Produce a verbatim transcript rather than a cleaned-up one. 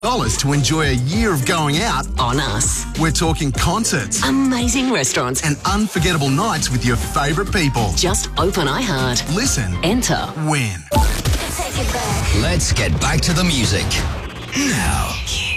dollars to enjoy a year of going out On us. We're talking concerts Amazing restaurants. and unforgettable nights with your favourite people. Just open iHeart. Listen, Enter. win. Let's get back to the music. Now.